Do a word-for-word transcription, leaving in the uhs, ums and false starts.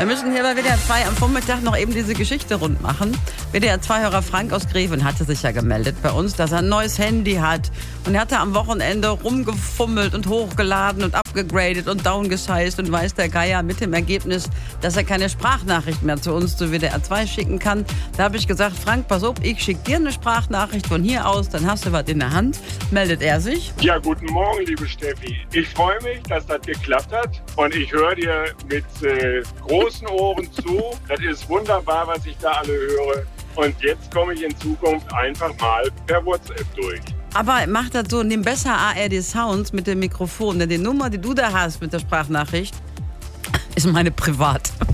Wir müssen hier bei W D R zwei am Vormittag noch eben diese Geschichte rund machen. W D R zwei-Hörer Frank aus Greven hatte sich ja gemeldet bei uns, dass er ein neues Handy hat. Und er hatte am Wochenende rumgefummelt und hochgeladen und abgegradet und downgesized und weiß der Geier mit dem Ergebnis, dass er keine Sprachnachricht mehr zu uns zu W D R zwei schicken kann. Da habe ich gesagt, Frank, pass auf, ich schicke dir eine Sprachnachricht von hier aus, dann hast du was in der Hand. Meldet er sich. Ja, guten Morgen, liebe Steffi. Ich freue mich, dass das geklappt hat und ich höre dir mit äh, großen Ohren zu. Das ist wunderbar, was ich da alle höre. Und jetzt komme ich in Zukunft einfach mal per WhatsApp durch. Aber mach das so, nimm besser A R D Sounds mit dem Mikrofon, denn die Nummer, die du da hast mit der Sprachnachricht, ist meine privat.